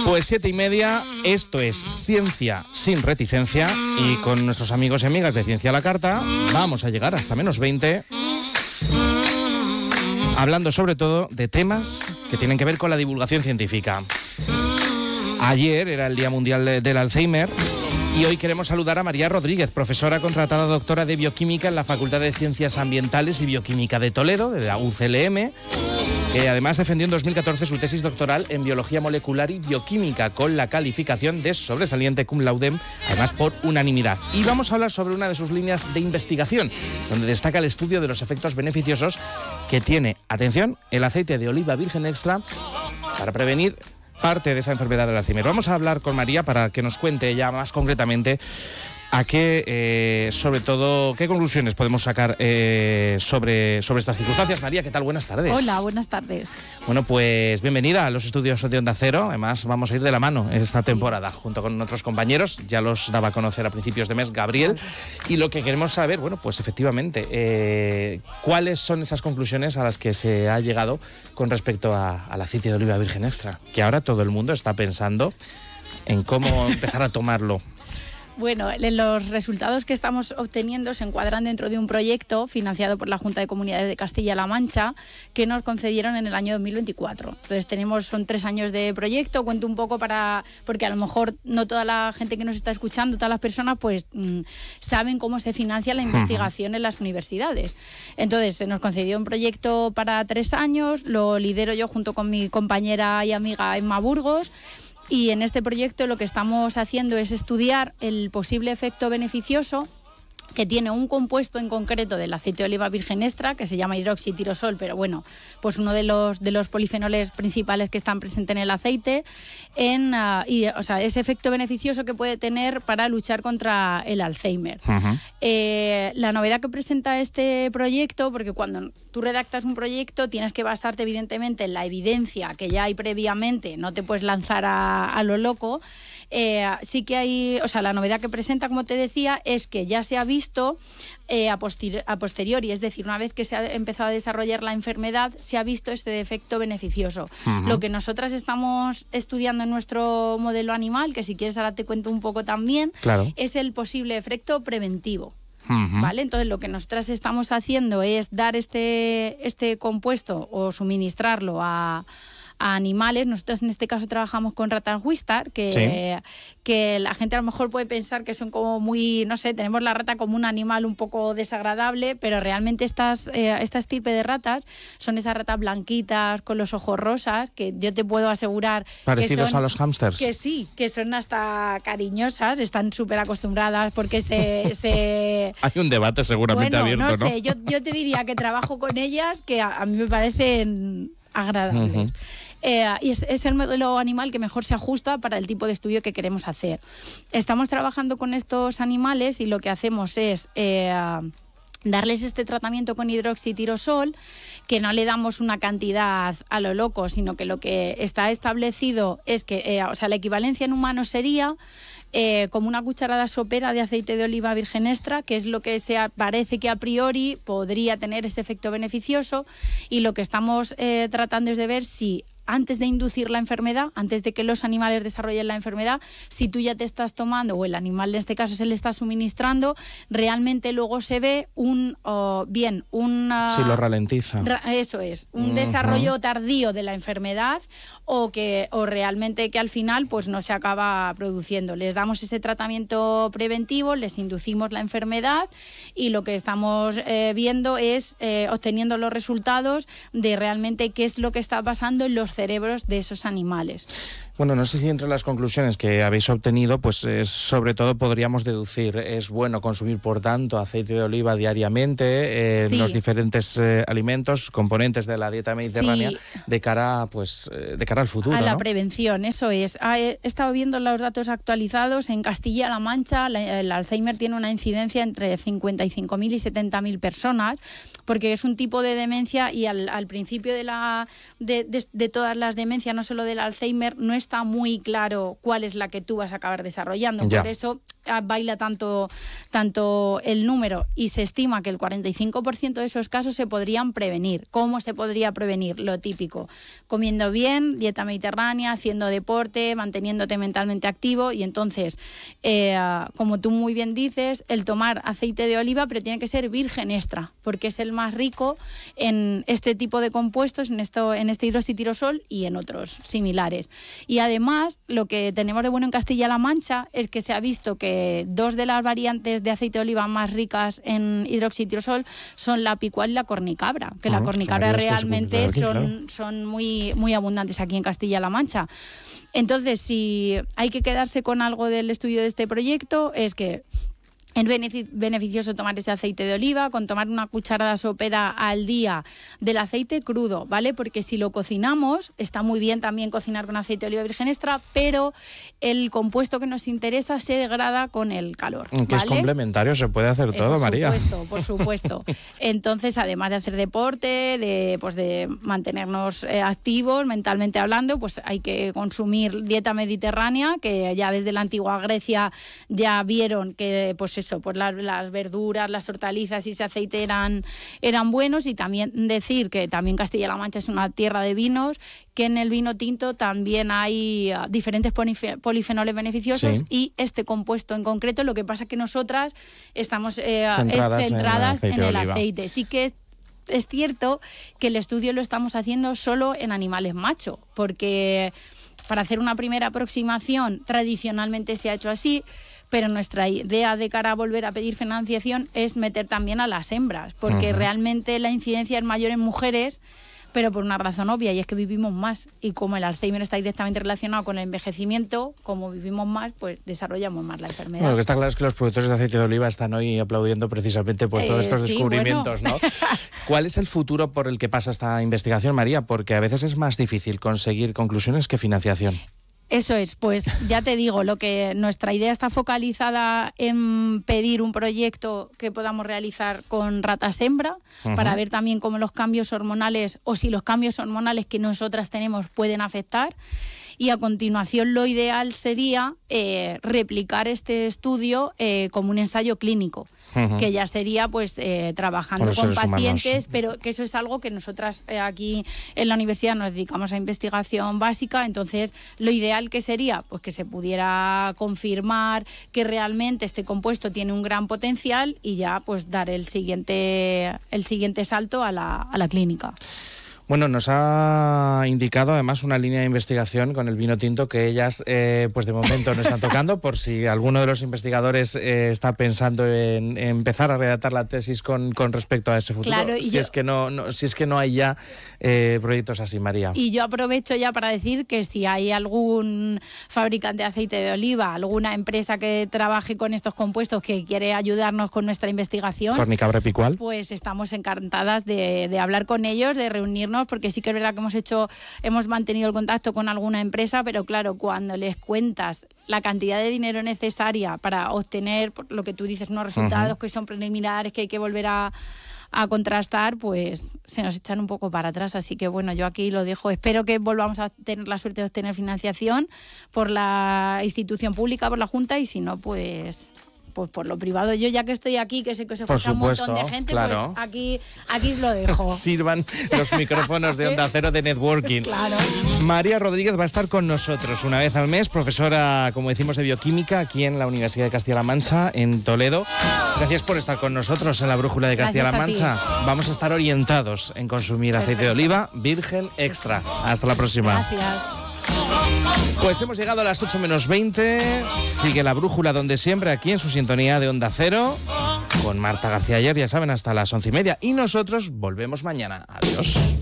Pues 7:30, esto es Ciencia sin reticencia y con nuestros amigos y amigas de Ciencia a la Carta vamos a llegar hasta -20 hablando sobre todo de temas que tienen que ver con la divulgación científica. Ayer era el Día Mundial del Alzheimer y hoy queremos saludar a María Rodríguez, profesora contratada doctora de Bioquímica en la Facultad de Ciencias Ambientales y Bioquímica de Toledo, de la UCLM, que además defendió en 2014 su tesis doctoral en Biología Molecular y Bioquímica con la calificación de sobresaliente cum laude, además por unanimidad. Y vamos a hablar sobre una de sus líneas de investigación, donde destaca el estudio de los efectos beneficiosos que tiene, atención, el aceite de oliva virgen extra para prevenir parte de esa enfermedad del Alzheimer. Vamos a hablar con María para que nos cuente ya más concretamente a qué, sobre todo, qué conclusiones podemos sacar sobre estas circunstancias. María, ¿qué tal? Buenas tardes. Hola, buenas tardes. Bueno, pues bienvenida a los estudios de Onda Cero. Además, vamos a ir de la mano esta temporada, junto con otros compañeros. Ya los daba a conocer a principios de mes Gabriel. Y lo que queremos saber, bueno, pues efectivamente, ¿cuáles son esas conclusiones a las que se ha llegado con respecto al aceite de oliva virgen extra? Que ahora todo el mundo está pensando en cómo empezar a tomarlo. Bueno, los resultados que estamos obteniendo se encuadran dentro de un proyecto financiado por la Junta de Comunidades de Castilla-La Mancha que nos concedieron en el año 2024. Entonces son 3 años de proyecto. Cuento un poco porque a lo mejor no toda la gente que nos está escuchando, todas las personas, pues saben cómo se financia la investigación en las universidades. Entonces se nos concedió un proyecto para 3 años, lo lidero yo junto con mi compañera y amiga Emma Burgos. Y en este proyecto lo que estamos haciendo es estudiar el posible efecto beneficioso que tiene un compuesto en concreto del aceite de oliva virgen extra, que se llama hidroxitirosol, pero bueno, pues uno de los polifenoles principales que están presentes en el aceite, ese efecto beneficioso que puede tener para luchar contra el Alzheimer. La novedad que presenta este proyecto, porque cuando tú redactas un proyecto tienes que basarte evidentemente en la evidencia que ya hay previamente, no te puedes lanzar a lo loco. Sí que hay, la novedad que presenta, como te decía, es que ya se ha visto a posteriori, es decir, una vez que se ha empezado a desarrollar la enfermedad, se ha visto este efecto beneficioso. Lo que nosotras estamos estudiando en nuestro modelo animal, que si quieres ahora te cuento un poco también, claro, es el posible efecto preventivo. ¿Vale? Entonces lo que nosotras estamos haciendo es dar este compuesto o suministrarlo a animales. Nosotros en este caso trabajamos con ratas Wistar, que la gente a lo mejor puede pensar que son como muy, no sé, tenemos la rata como un animal un poco desagradable, pero realmente esta estirpe de ratas son esas ratas blanquitas con los ojos rosas, que yo te puedo asegurar parecidos a los hámsters. Que sí, que son hasta cariñosas, están súper acostumbradas porque Hay un debate seguramente abierto, ¿no? No sé, yo te diría que trabajo con ellas, que a mí me parecen agradables. Y es el modelo animal que mejor se ajusta para el tipo de estudio que queremos hacer. Estamos trabajando con estos animales y lo que hacemos es darles este tratamiento con hidroxitirosol, que no le damos una cantidad a lo loco, sino que lo que está establecido es que la equivalencia en humanos sería como una cucharada sopera de aceite de oliva virgen extra, que es lo que parece que a priori podría tener ese efecto beneficioso, y lo que estamos tratando es de ver si antes de inducir la enfermedad, antes de que los animales desarrollen la enfermedad, si tú ya te estás tomando, o el animal en este caso se le está suministrando, realmente luego se ve si lo ralentiza. Eso es, un desarrollo tardío de la enfermedad, o realmente que al final pues no se acaba produciendo. Les damos ese tratamiento preventivo, les inducimos la enfermedad, y lo que estamos viendo es obteniendo los resultados de realmente qué es lo que está pasando en los cerebros de esos animales. Bueno, no sé si entre las conclusiones que habéis obtenido, pues sobre todo podríamos deducir, es bueno consumir, por tanto, aceite de oliva diariamente en los diferentes alimentos, componentes de la dieta mediterránea, de cara al futuro, a la ¿no? prevención, eso es. He estado viendo los datos actualizados. En Castilla-La Mancha el Alzheimer tiene una incidencia entre 55.000 y 70.000 personas, porque es un tipo de demencia, y al principio de todas las demencias, no solo del Alzheimer, no está muy claro cuál es la que tú vas a acabar desarrollando. Por eso baila tanto el número, y se estima que el 45% de esos casos se podrían prevenir. ¿Cómo se podría prevenir? Lo típico: comiendo bien, dieta mediterránea, haciendo deporte, manteniéndote mentalmente activo. Y entonces, como tú muy bien dices, el tomar aceite de oliva, pero tiene que ser virgen extra, porque es el más rico en este tipo de compuestos, en este hidroxitirosol y en otros similares. Y además, lo que tenemos de bueno en Castilla-La Mancha es que se ha visto que 2 de las variantes de aceite de oliva más ricas en hidroxitirosol son la picual y la cornicabra, que la cornicabra realmente son muy, muy abundantes aquí en Castilla-La Mancha. Entonces, si hay que quedarse con algo del estudio de este proyecto, es que es beneficioso tomar ese aceite de oliva, con tomar una cucharada sopera al día del aceite crudo, ¿vale? Porque si lo cocinamos, está muy bien también cocinar con aceite de oliva virgen extra, pero el compuesto que nos interesa se degrada con el calor, ¿vale? Que es complementario, se puede hacer todo, María. Por supuesto. Entonces, además de hacer deporte, de mantenernos activos mentalmente hablando, pues hay que consumir dieta mediterránea, que ya desde la antigua Grecia ya vieron que las verduras, las hortalizas y ese aceite eran buenos. Y también decir que también Castilla-La Mancha es una tierra de vinos, que en el vino tinto también hay diferentes polifenoles beneficiosos, sí. Y este compuesto en concreto, lo que pasa es que nosotras estamos centradas en el aceite. Sí que es cierto que el estudio lo estamos haciendo solo en animales macho, porque para hacer una primera aproximación tradicionalmente se ha hecho así, pero nuestra idea de cara a volver a pedir financiación es meter también a las hembras, porque realmente la incidencia es mayor en mujeres, pero por una razón obvia, y es que vivimos más, y como el Alzheimer está directamente relacionado con el envejecimiento, como vivimos más, pues desarrollamos más la enfermedad. Bueno, lo que está claro es que los productores de aceite de oliva están hoy aplaudiendo precisamente pues todos estos descubrimientos, bueno. ¿No? ¿Cuál es el futuro por el que pasa esta investigación, María? Porque a veces es más difícil conseguir conclusiones que financiación. Eso es, pues ya te digo, nuestra idea está focalizada en pedir un proyecto que podamos realizar con ratas hembra, para ver también cómo los cambios hormonales, o si los cambios hormonales que nosotras tenemos pueden afectar. Y a continuación lo ideal sería replicar este estudio como un ensayo clínico, que ya sería pues trabajando con pacientes humanos. Pero que eso es algo que nosotras aquí en la universidad nos dedicamos a investigación básica. Entonces lo ideal que sería pues que se pudiera confirmar que realmente este compuesto tiene un gran potencial, y ya pues dar el siguiente salto a la clínica. Bueno, nos ha indicado además una línea de investigación con el vino tinto que ellas pues de momento no están tocando, por si alguno de los investigadores está pensando en empezar a redactar la tesis con respecto a ese futuro, claro, si es que no hay ya proyectos así, María. Y yo aprovecho ya para decir que si hay algún fabricante de aceite de oliva, alguna empresa que trabaje con estos compuestos que quiere ayudarnos con nuestra investigación, cornicabra picual, pues estamos encantadas de hablar con ellos, de reunirnos, porque sí que es verdad que hemos mantenido el contacto con alguna empresa, pero claro, cuando les cuentas la cantidad de dinero necesaria para obtener lo que tú dices, unos resultados que son preliminares, que hay que volver a contrastar, pues se nos echan un poco para atrás. Así que bueno, yo aquí lo dejo. Espero que volvamos a tener la suerte de obtener financiación por la institución pública, por la Junta, y si no, pues por lo privado. Yo, ya que estoy aquí, que sé que se escucha un montón de gente, claro, pues aquí lo dejo. Sirvan los micrófonos de Onda Cero de networking. Claro. María Rodríguez va a estar con nosotros una vez al mes, profesora, como decimos, de bioquímica aquí en la Universidad de Castilla-La Mancha, en Toledo. Gracias por estar con nosotros en la Brújula de Castilla-La Mancha. Vamos a estar orientados en consumir aceite de oliva virgen extra. Hasta la próxima. Gracias. Pues hemos llegado a las 8 menos 20. Sigue la Brújula donde siempre, aquí en su sintonía de Onda Cero, con Marta García Ayer, ya saben, hasta las 11:30. Y nosotros volvemos mañana. Adiós.